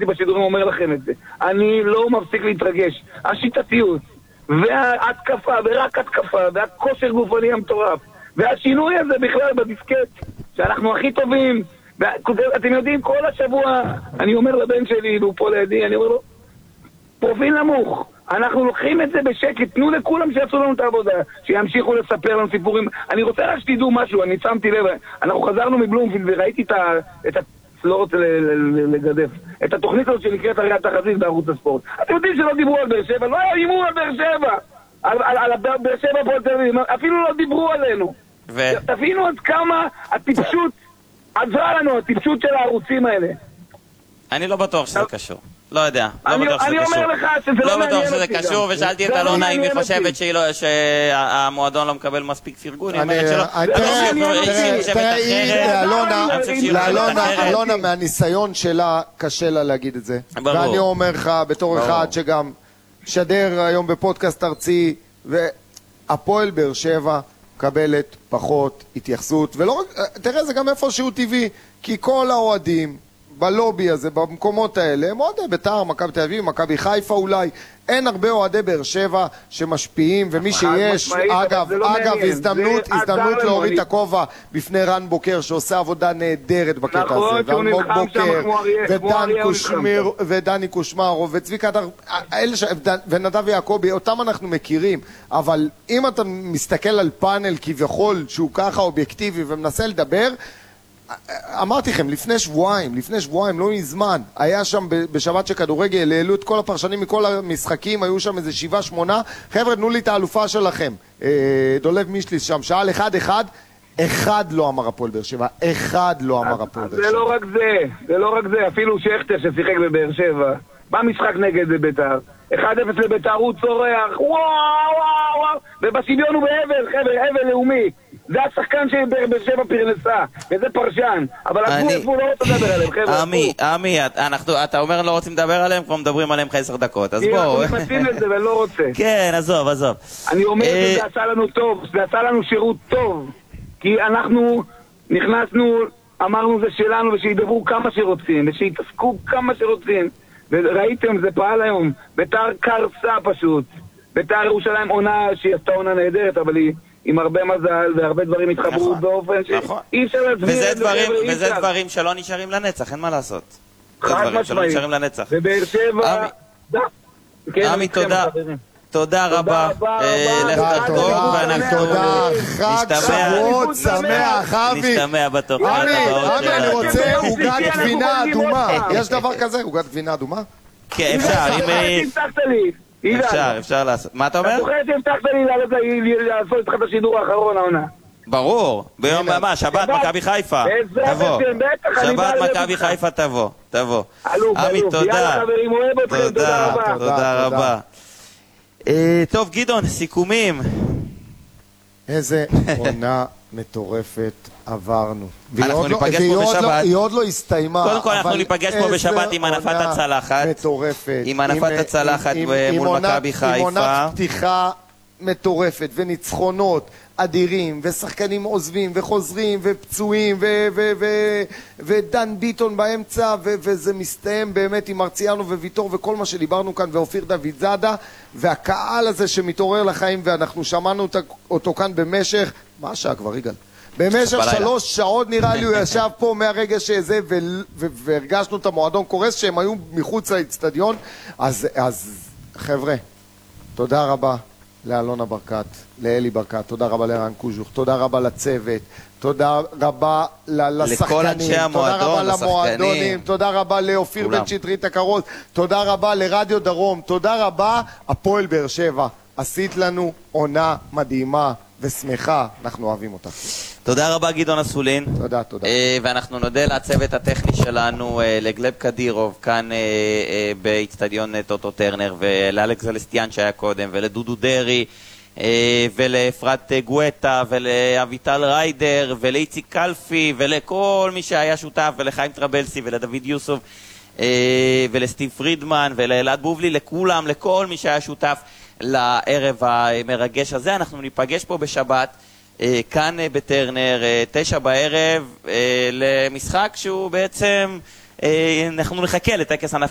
אמרתי בשידורים, אומר לכם את זה. אני לא מפסיק להתרגש. השיטתיות, וההתקפה, ורק התקפה, והכושר גופני המטורף, והשינוי הזה בכלל בדיסקט, שאנחנו הכי טובים. אתם יודעים, כל השבוע אני אומר לבן שלי, והוא פה לידי, אני אומר לו, פרופיל נמוך. אנחנו לוקחים את זה בשקט, תנו לכולם שיעשו לנו את העבודה, שימשיכו לספר לנו סיפורים. אני רוצה רק שתדעו משהו, אני שמתי לב, אנחנו חזרנו מבלומפילד וראיתי לא רוצה לגדף, את התוכנית הזאת שנקראת הרי התחזית בערוץ הספורט. אתם יודעים שלא דיברו על באר שבע, לא היה אימון על באר שבע, על באר שבע פה תל אביב, אפילו לא דיברו עלינו. תבינו עד כמה הטיפשות עזרה לנו, הטיפשות של הערוצים האלה. אני לא בטוח שזה קשור. לא יודע, לא בטוח שזה קשור. אני אומר לך שזה לא מעניין אותי. לא בטוח שזה קשור, ושאלתי את אלונה אם היא חושבת שהמועדון לא מקבל מספיק פרגון. היא אומרת שלא. תראה, אלונה מהניסיון שלה קשה לה להגיד את זה. ואני אומר לך, בתור אחד שגם שדר היום בפודקאסט ארצי, והפועל באר שבע מקבלת פחות התייחסות, ולא רק, תראה, זה גם איפשהו טבעי, כי כל האוהדים בלובי הזה, במקומות האלה, הם אוהדי בית"ר, מכבי תל אביב, מכבי חיפה אולי, אין הרבה אוהדי באר שבע שמשפיעים, ומי שיש, אגב, הזדמנות להוריד את הכובע בפני רן בוקר, שעושה עבודה נהדרת בקטע הזה, ואלמוג בוקר, ודני קושמרו, וצביקה דר, ונדב יעקבי, אותם אנחנו מכירים, אבל אם אתה מסתכל על פאנל כביכול, שהוא ככה אובייקטיבי ומנסה לדבר, אמרתי לכם, לפני שבועיים, לא מזמן, היה שם בשבת שכדורגל, העלו את כל הפרשנים מכל המשחקים, היו שם איזה 7-8, חבר'ה, תנו לי את האלופה שלכם, דולב מישליס שם, שאל אחד לא אמר הפועל באר שבע, אחד לא אמר הפועל באר שבע. זה לא רק זה, אפילו שכטר ששיחק בבאר שבע, במשחק נגד בית"ר, 1-0 לבית"ר, הוא צורח, וואו, ובשוויון הוא בהבל, חבר'ה, הבל לאומי. זה השחקן שבאר שבע פרנסה, וזה פרשן, אבל הגבול לא רוצה לדבר עליהם, חבר'ה. עמי, אתה אומר לא רוצים לדבר עליהם, כבר מדברים עליהם 10 דקות, אז בואו. אנחנו נכנסים לזה ואני לא רוצה. כן, עזוב. אני אומר שזה עשה לנו טוב, זה עשה לנו שירות טוב, כי אנחנו נכנסנו, אמרנו זה שלנו, ושידברו כמה שרוצים, ושיתעסקו כמה שרוצים, וראיתם, זה פעל היום, בית"ר קרסה פשוט, בית"ר ירושלים עונה שהיא עשתה עונה נהדרת, אבל היא עם הרבה מזל והרבה דברים התחברו באופן שאי אפשר להסביר את זה. וזה דברים שלא נשארים לנצח, אין מה לעשות. חד משמעית. ובאר שבע... עמי, תודה רבה. לך תדרום, תודה. חג שבועות שמח, אבי. נשתמע בתוכנית. עמי, אני רוצה עוגת גבינה אדומה. יש דבר כזה, עוגת גבינה אדומה? כן, אפשר לעשות. מה אתה אומר? אתה זוכר שהבטחת לי לעשות איתך את השידור האחרון העונה. ברור, ביום מה? שבת מכבי חיפה. תבוא. שבת מכבי חיפה תבוא. עמי, תודה. תודה רבה. טוב, גדעון, סיכומים. איזה עונה מטורפת עברנו. אנחנו ניפגש פה בשבת. היא עוד לא הסתיימה. קודם כל אנחנו ניפגש פה בשבת עם הנפת הצלחת. מטורפת. עם הנפת הצלחת מול מכבי חיפה. עם עונת פתיחה מטורפת וניצחונות אדירים ושחקנים עוזבים וחוזרים ופצועים ודן ביטון באמצע וזה מסתיים באמת עם מרציאנו וויטור וכל מה שדיברנו כאן ואופיר דוד זאדה והקהל הזה שמתעורר לחיים ואנחנו שמענו אותו כאן במשך מה השעה כבר יגאל? במשך 3 שעות נראה לי הוא ישב פה מהרגע שזה והרגשנו את המועדון קורס שהם היו מחוץ לאצטדיון אז חבר'ה תודה רבה לאלונה ברקת, לאלי ברקת, תודה רבה לרן קוז'וך, תודה רבה לצוות, תודה רבה לשחקנים, תודה רבה למועדונים, תודה רבה לאופיר בן שטרית הקרוז, תודה רבה לרדיו דרום, תודה רבה הפועל באר שבע, עשית לנו עונה מדהימה ושמחה, אנחנו אוהבים אותך. תודה רבה גדעון אסולין. תודה. ואנחנו נודה לצוות הטכני שלנו, לגלב קדירוב, כאן באצטדיון טוטו טרנר, ולאלכס אלסטיאן שהיה קודם, ולדודו דרי, ולאפרת גואטה, ולאביטל ריידר, ולאיציק קלפי, ולכל מי שהיה שותף, ולחיים טרבלסי, ולדוד יוסוף, ולסטיב פרידמן, ולאלעד בובלי, לכולם, לכל מי שהיה שותף לערב המרגש הזה. אנחנו ניפגש פה בשבת, כאן בטרנר, 9 בערב, למשחק שהוא בעצם, אנחנו נחכה לטקס